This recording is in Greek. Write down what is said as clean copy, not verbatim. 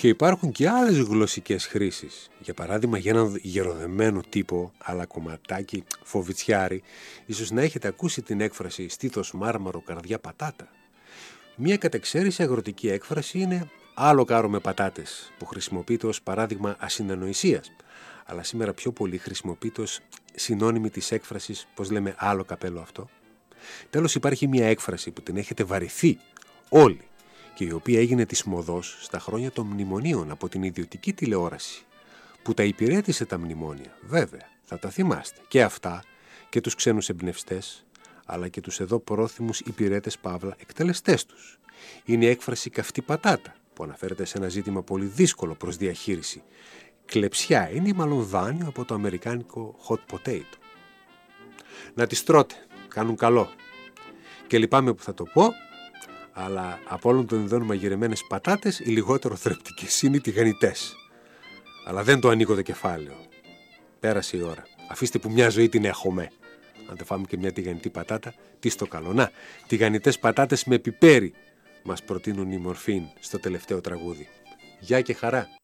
Και υπάρχουν και άλλες γλωσσικές χρήσεις. Για παράδειγμα, για έναν γεροδεμένο τύπο, αλλά κομματάκι φοβιτσιάρι, ίσως να έχετε ακούσει την έκφραση «στήθος μάρμαρο, καρδιά πατάτα». Μία κατεξαίρεση αγροτική έκφραση είναι «άλλο κάρο με πατάτες», που χρησιμοποιείται ως παράδειγμα ασυνεννοησίας, αλλά σήμερα πιο πολύ χρησιμοποιείται ως συνώνυμη της έκφρασης «πώς λέμε άλλο καπέλο αυτό». Τέλος, υπάρχει μία έκφραση που την έχετε βαρυθεί όλοι και η οποία έγινε της μοδός στα χρόνια των μνημονίων από την ιδιωτική τηλεόραση, που τα υπηρέτησε τα μνημόνια. Βέβαια, θα τα θυμάστε και αυτά και τους ξένους εμπνευστές, αλλά και τους εδώ πρόθυμους υπηρέτες παύλα εκτελεστές τους. Είναι η έκφραση «καυτή πατάτα», που αναφέρεται σε ένα ζήτημα πολύ δύσκολο προς διαχείριση. Κλεψιά είναι, μάλλον δάνειο από το αμερικάνικο hot potato. Να τις τρώτε, κάνουν καλό. Και λυπάμαι που θα το πω, αλλά από όλων των ειδών μαγειρεμένες πατάτες, οι λιγότερο θρεπτικές είναι οι τηγανιτές. Αλλά δεν το ανοίγω το κεφάλαιο. Πέρασε η ώρα. Αφήστε που μια ζωή την έχουμε. Αν δεν φάμε και μια τηγανιτή πατάτα, τι στο καλό. Να, τηγανιτές πατάτες με πιπέρι μας προτείνουν οι Μορφίν στο τελευταίο τραγούδι. Γεια και χαρά.